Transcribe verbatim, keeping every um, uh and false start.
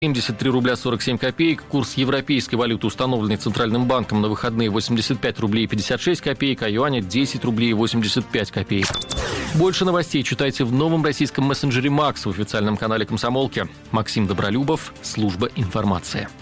семьдесят три рубля сорок семь копеек. Курс европейской валюты, установленный Центральным банком на выходные, восемьдесят пять рублей пятьдесят шесть копеек, а юаня десять рублей восемьдесят пять копеек. Больше новостей читайте в новом российском мессенджере «Макс» в официальном канале «Комсомолки». Максим Добролюбов, служба информации.